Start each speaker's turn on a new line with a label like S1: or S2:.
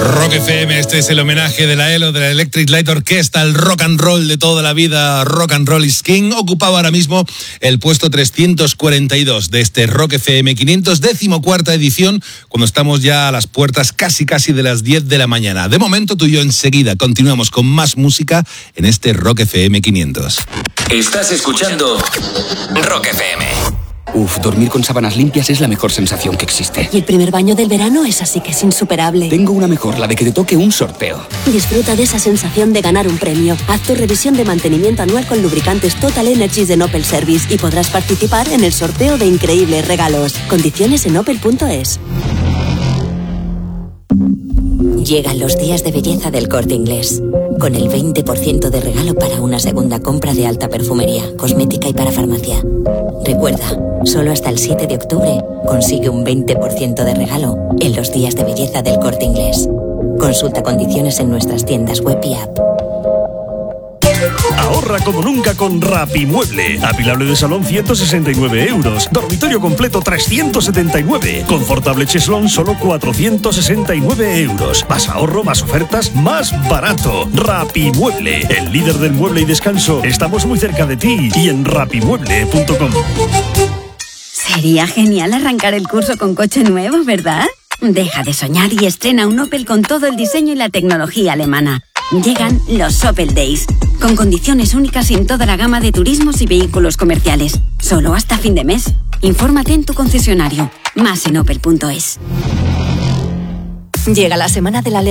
S1: Rock FM, este es el homenaje de la ELO, de la Electric Light Orchestra, el rock and roll de toda la vida. Rock and Roll is King ocupaba ahora mismo el puesto 342 de este Rock FM 500, 14ª edición, cuando estamos ya a las puertas casi de las 10 de la mañana. De momento tú y yo enseguida continuamos con más música en este Rock FM 500.
S2: Estás escuchando Rock FM.
S3: Dormir con sábanas limpias es la mejor sensación que existe.
S4: Y el primer baño del verano es así que es insuperable.
S3: Tengo una mejor, la de que te toque un sorteo.
S4: Disfruta de esa sensación de ganar un premio. Haz tu revisión de mantenimiento anual con lubricantes Total Energies de Opel Service y podrás participar en el sorteo de increíbles regalos. Condiciones en opel.es.
S5: Llegan los días de belleza del Corte Inglés, con el 20% de regalo para una segunda compra de alta perfumería, cosmética y para farmacia. Recuerda, solo hasta el 7 de octubre consigue un 20% de regalo en los días de belleza del Corte Inglés. Consulta condiciones en nuestras tiendas web y app.
S6: Ahorra como nunca con Rapimueble. Apilable de salón 169 euros. Dormitorio completo 379. Confortable cheslón solo 469 euros. Más ahorro, más ofertas, más barato. Rapimueble, el líder del mueble y descanso. Estamos muy cerca de ti y en rapimueble.com.
S7: Sería genial arrancar el curso con coche nuevo, ¿verdad? Deja de soñar y estrena un Opel con todo el diseño y la tecnología alemana. Llegan los Opel Days, con condiciones únicas en toda la gama de turismos y vehículos comerciales. Solo hasta fin de mes. Infórmate en tu concesionario. Más en opel.es.
S4: Llega la semana de la